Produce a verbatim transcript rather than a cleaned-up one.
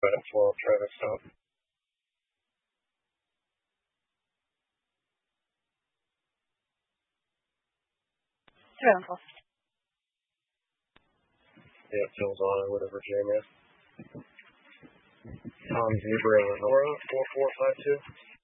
at twelve, traffic stop. seven four. Yeah, Phil's on it with a Virginia. Tom Zebra, Lenora, four four five two.